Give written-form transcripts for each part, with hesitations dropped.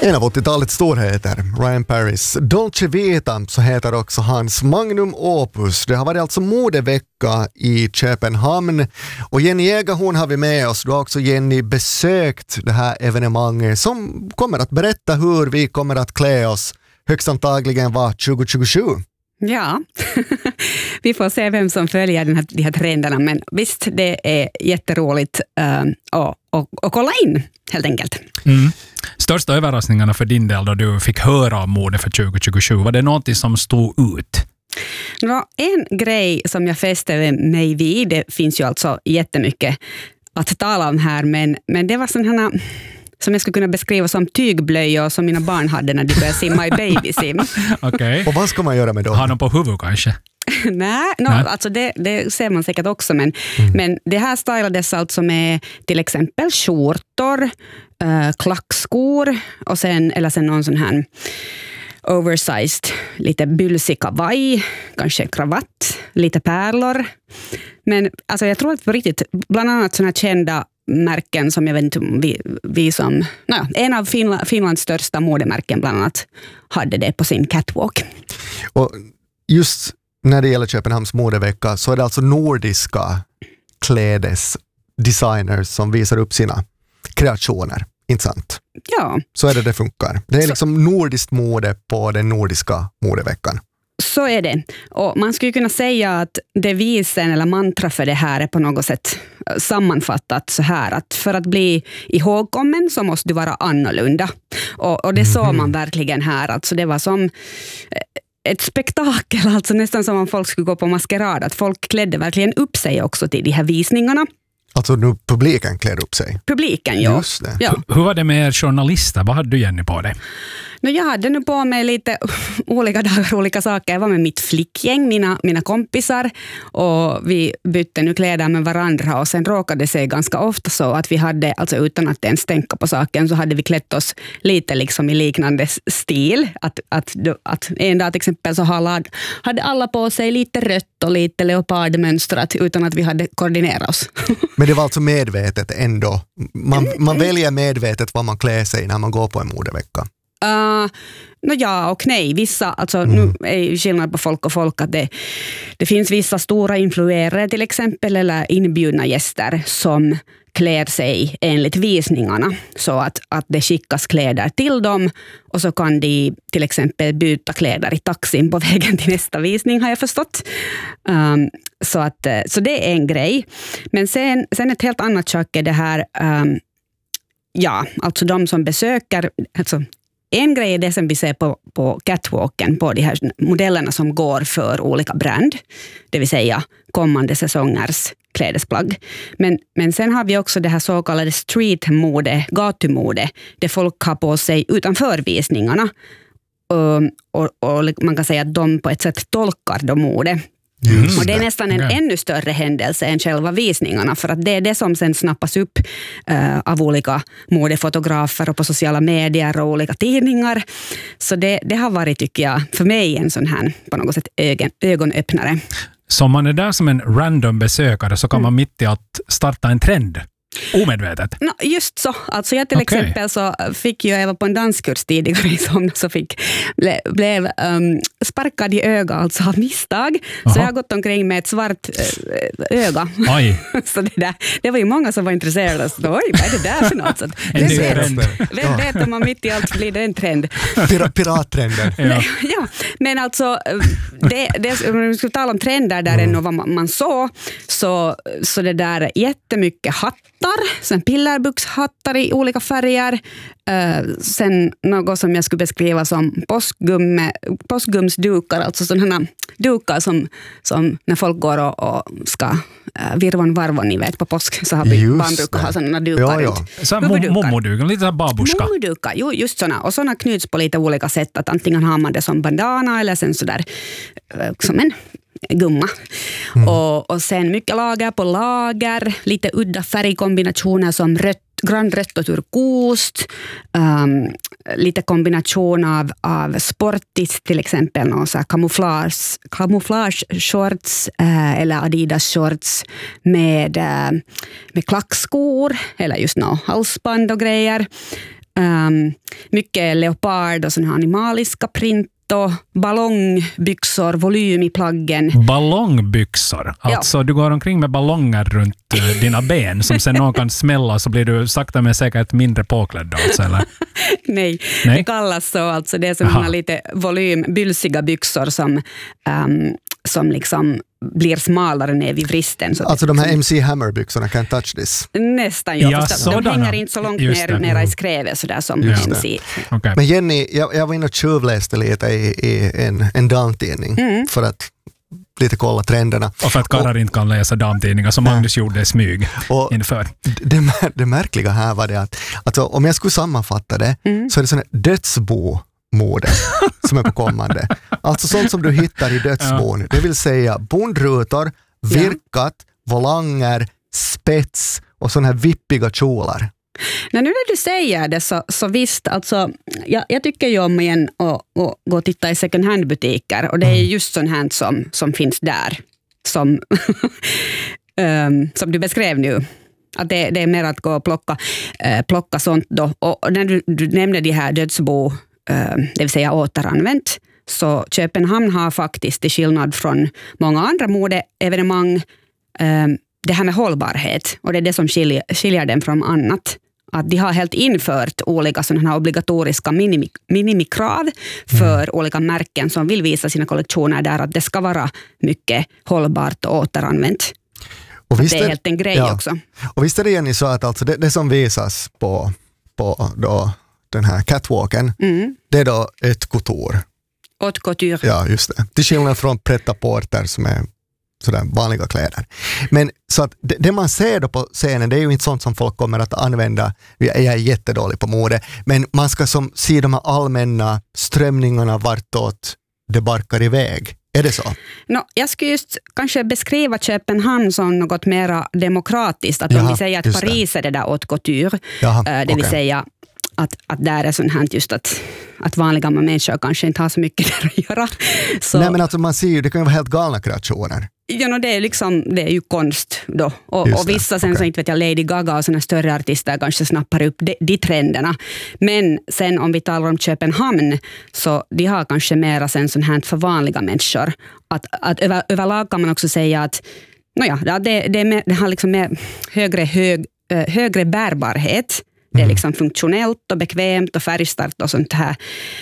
En av 80-talets storheter, Ryan Paris. Dolce Vita, så heter också hans magnum opus. Det har varit alltså modevecka i Köpenhamn. Och Jenny Jägerhorn har vi med oss. Du har också, Jenny, besökt det här evenemanget som kommer att berätta hur vi kommer att klä oss högst antagligen var 2027. Ja, vi får se vem som följer de här trenderna, men visst, det är jätteroligt att kolla in, helt enkelt. Mm. Största överraskningarna för din del då du fick höra om mode för 2027, var det något som stod ut? En grej som jag fäste mig vid, det finns ju alltså jättemycket att tala om här, men det var sådana som jag skulle kunna beskriva som tygblöjor som mina barn hade när de började simma i babysim. Okay. Och vad ska man göra med dem? Har de på huvudet kanske? Nej. Alltså det ser man säkert också, men det här stylades alltså med till exempel skjortor, klackskor och sen någon sån här oversized, lite bylsig kavaj, kanske kravatt, lite pärlor. Men alltså jag tror att på riktigt, bland annat såna kända märken som jag vet inte vi som, en av Finlands största modemärken bland annat hade det på sin catwalk. Och just när det gäller Köpenhamns modevecka så är det alltså nordiska klädesdesigners som visar upp sina kreationer, inte sant? Ja. Så är det funkar. Det är liksom nordiskt mode på den nordiska modeveckan. Så är det. Och man skulle kunna säga att devisen eller mantra för det här är på något sätt sammanfattat så här, att för att bli ihågkommen så måste du vara annorlunda. Och det såg man verkligen här. Alltså det var som ett spektakel, alltså nästan som om folk skulle gå på maskerad. Att folk klädde verkligen upp sig också till de här visningarna. Alltså nu publiken klädde upp sig? Publiken, ja. Just det. Ja. Hur var det med er journalister? Vad hade du, Jenny, på dig? Jag hade nu på mig lite olika dagar, olika saker. Jag var med mitt flickgäng, mina kompisar, och vi bytte nu kläder med varandra, och sen råkade det sig ganska ofta så att vi hade, alltså utan att ens tänka på saken, så hade vi klätt oss lite liksom i liknande stil. Att en dag till exempel så hade alla på sig lite rött och lite leopardmönstrat utan att vi hade koordinerat oss. Men det var alltså medvetet ändå? Man väljer medvetet vad man klär sig när man går på en modevecka? Ja och nej. Vissa, alltså nu är ju skillnad på folk och folk, att det finns vissa stora influerare till exempel, eller inbjudna gäster som klär sig enligt visningarna, så att det skickas kläder till dem, och så kan de till exempel byta kläder i taxin på vägen till nästa visning, har jag förstått. Så det är en grej. Men sen ett helt annat sak är det här, alltså de som besöker, alltså en grej är det som vi ser på catwalken, på de här modellerna som går för olika brand, det vill säga kommande säsongers klädesplagg. Men sen har vi också det här så kallade streetmode, gatumode, där folk har på sig utanför visningarna. Och man kan säga att de på ett sätt tolkar de mode. Och det är nästan en ännu större händelse än själva visningarna, för att det är det som sen snappas upp av olika modefotografer och på sociala medier och olika tidningar. Så det har varit, tycker jag, för mig en sån här på något sätt ögonöppnare. Så om man är där som en random besökare så kan man mitt i att starta en trend. Omedvetet? Just så. Alltså jag till exempel så fick jag var på en danskurs tidigare i somras, så blev sparkad i öga, alltså av misstag. Så jag har gått omkring med ett svart öga. Oj. Så det var ju många som var intresserade. Så, oj, vad är det där för något? Så vem vet om man mitt i allt blir det en trend? Pirattrenden. Ja, men alltså om vi skulle tala om trender där än och vad man såg, så det där jättemycket hattar, sen pillerbuxhattar i olika färger, sen något som jag skulle beskriva som påskgumsdukar, alltså sådana dukar som när folk går och ska virvan, ni vet, på påsk så har barn brukar ha sådana dukar runt. Så mommodukar, lite babuska. Mommodukar, just sådana. Och sådana knyts på lite olika sätt, att antingen har man det som bandana eller sen sådär som en gumma. Och sen mycket lager på lager, lite udda färgkombinationer som grönrött och turkost, lite kombination av sportigt, till exempel någon så här camouflage shorts eller Adidas shorts med klackskor eller just halsband och grejer. mycket leopard och såna här animaliska print och ballongbyxor, volym i plaggen. Ballongbyxor? Alltså du går omkring med ballonger runt dina ben som sen någon kan smälla så blir du sakta men säkert mindre påklädd alltså, eller? Nej, det kallas så. Alltså det är sådana lite bylsiga byxor som liksom blir smalare ner vid vristen. Så alltså de här MC Hammer-byxorna, can't touch this. Nästan, ja. De hänger inte så långt ner mera i skrävet sådär som MC. Okay. Men Jenny, jag var inne och tjuvläste lite i en damtidning för att lite kolla trenderna. Och för att karlar inte kan läsa damtidningar som Magnus gjorde i smyg inför. Det märkliga här var det att alltså, om jag skulle sammanfatta det så är det sån dödsbo-mode som är på kommande. Alltså sånt som du hittar i dödsbon. Det vill säga bondrutor, virkat, volanger, spets och såna här vippiga kjolar. Nu när du säger det så visst, alltså, jag tycker ju om igen att gå och titta i second hand-butiker och det är just sånt här som finns där som, som du beskrev nu. Att det är mer att gå och plocka sånt då. Och när du nämnde de här dödsbo, det vill säga återanvänt, så Köpenhamn har faktiskt till skillnad från många andra modeevenemang det här med hållbarhet och det är det som skiljer dem från annat. Att de har helt infört olika sådana här obligatoriska minimikrav för olika märken som vill visa sina kollektioner där att det ska vara mycket hållbart och återanvänt. Och visst det är helt en grej också. Och visst är det Jenny så att alltså det som visas på då den här catwalken, det är då ett couture. Haute couture. Ja, just det. Till skillnad från pret-à-porter som är sådär vanliga kläder. Men så att det man ser då på scenen, det är ju inte sånt som folk kommer att använda. Jag är jättedålig på mode. Men man ska se de här allmänna strömningarna vartåt det barkar iväg. Är det så? Jag skulle just kanske beskriva Köpenhamn som något mer demokratiskt. Att om vi säger att Paris är det där haute couture. Det vill säga att där är sånt här just att vanliga människor kanske inte har så mycket där att göra. Så. Nej, men alltså man ser ju, det kan ju vara helt galna kreationer. Ja, det är ju konst då. Och vissa sen så inte vet jag, Lady Gaga och såna större artister kanske snappar upp de trenderna. Men sen om vi talar om Köpenhamn så de har kanske mera sen sånt här för vanliga människor. Att överlag kan man också säga att det har liksom mer högre bärbarhet. Det är liksom funktionellt och bekvämt och färgstarkt och sånt här.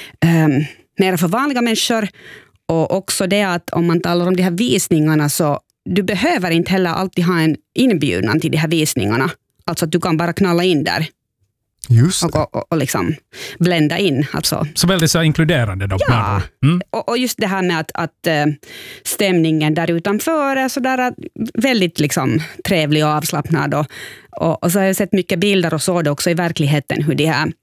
Mer för vanliga människor. Och också det att om man talar om de här visningarna så du behöver inte heller alltid ha en inbjudan till de här visningarna. Alltså att du kan bara knalla in där. Just och liksom blända in. Alltså. Så väldigt så inkluderande då. Ja, och just det här med att stämningen där utanför är sådär väldigt liksom trevlig och avslappnad. Och så har jag sett mycket bilder och så det också i verkligheten hur de här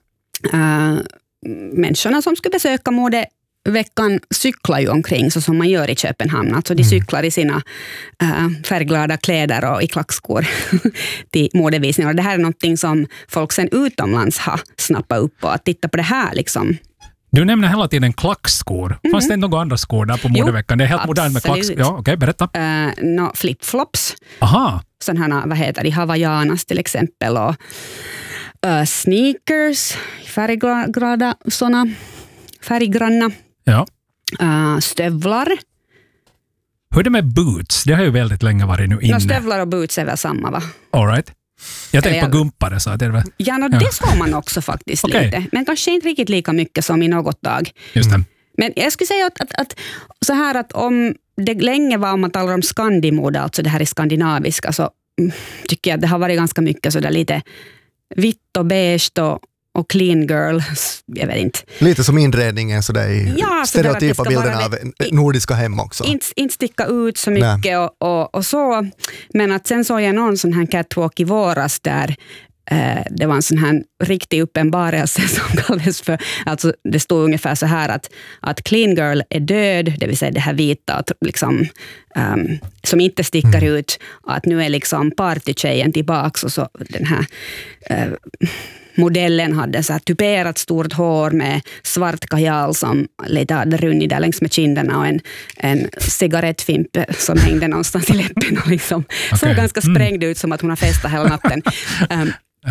människorna som ska besöka modeveckan cyklar ju omkring så som man gör i Köpenhamn. Alltså de cyklar i sina färgglada kläder och i klackskor till modevisningar. Och det här är någonting som folk sen utomlands har snappat upp och att titta på det här liksom. Du nämner hela tiden klackskor. Fanns det inte några andra skor där på modeveckan? Det är helt modernt med klackskor. Ja, okej, berätta. Flip-flops. Aha. Sådana här, Hawaiianas till exempel och sneakers, färgglada sådana, färggranna. Ja. Stövlar. Hur är det med boots? Det har ju väldigt länge varit nu inne. Stövlar och boots är väl samma, va? All right. Jag tänkte på gumpare. Så det är väl... det såg man också faktiskt lite. Men kanske inte riktigt lika mycket som i något dag. Just det. Men jag skulle säga att så här att om det länge var om man talar om skandimode, alltså det här är skandinaviska, så tycker jag att det har varit ganska mycket så där lite vitt och beige och clean girl, jag vet inte. Lite som inredningen så där i stereotypa bilden av nordiska hem också. Inte sticka ut så mycket och så. Men att sen såg jag någon sån här catwalk i våras där det var en sån här riktig uppenbarelse som kallades för, alltså det stod ungefär så här att clean girl är död, det vill säga det här vita liksom, som inte stickar ut, att nu är liksom partytjejen tillbaks och så den här modellen hade så här typerat stort hår med svart kajal som lite hade runnit där längs med kinderna och en cigarettfimp som hängde någonstans i läppen och liksom såg ganska sprängd ut som att hon har festat hela natten.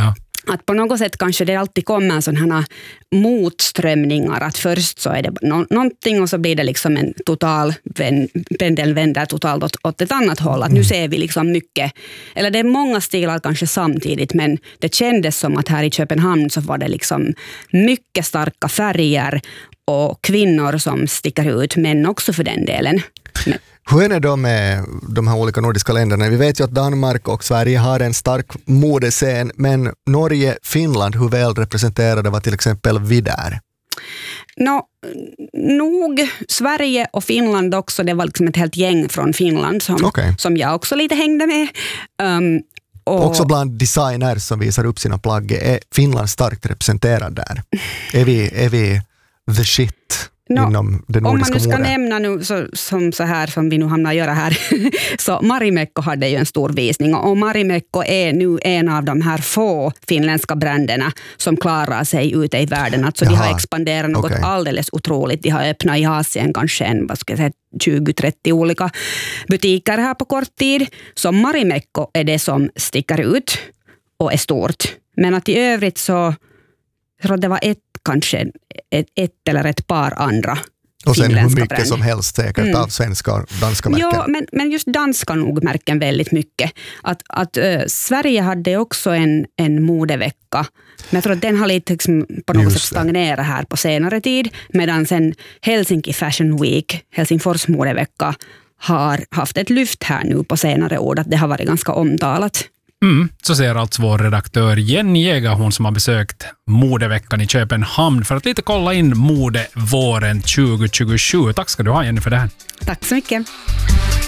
att på något sätt kanske det alltid kommer sådana motströmningar, att först så är det någonting och så blir det liksom en total pendeln vänder totalt åt ett annat håll. Att nu ser vi liksom mycket, eller det är många stilar kanske samtidigt, men det kändes som att här i Köpenhamn så var det liksom mycket starka färger och kvinnor som sticker ut, män också för den delen. Hur är det då med de här olika nordiska länderna? Vi vet ju att Danmark och Sverige har en stark modescen, men Norge, Finland, hur väl representerade var till exempel vi där? Nog Sverige och Finland också, det var liksom ett helt gäng från Finland som jag också lite hängde med. Också bland designers som visar upp sina plagg, är Finland starkt representerad där? Är vi the shit? Inom det nordiska om man nu ska mode. nämna nu så här som vi nu hamnar göra här, så Marimekko hade ju en stor visning, och Marimekko är nu en av de här få finländska bränderna som klarar sig ute i världen. Alltså de har expanderat något alldeles otroligt. De har öppnat i Asien kanske 20-30 olika butiker här på kort tid. Så Marimekko är det som sticker ut och är stort. Men att i övrigt så det var kanske ett eller ett par andra och sen hur mycket brand som helst säkert av svenska och danska märken. Ja, men just danska nog märken väldigt mycket. Att Sverige hade också en modevecka, men jag tror att den har lite liksom på något sätt stagnerat här på senare tid, medan sen Helsinki Fashion Week, Helsingfors modevecka, har haft ett lyft här nu på senare år, att det har varit ganska omtalat. Så säger alltså vår redaktör Jenny Jäger, hon som har besökt modeveckan i Köpenhamn för att lite kolla in modevåren 2027. Tack ska du ha, Jenny, för det här. Tack så mycket.